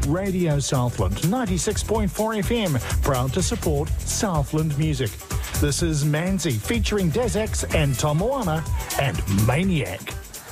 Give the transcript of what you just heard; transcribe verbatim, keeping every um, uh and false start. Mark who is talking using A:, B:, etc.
A: Radio Southland, ninety-six point four F M, proud to support Southland music. This is Manzi featuring Des X and Tom Moana and Maniac.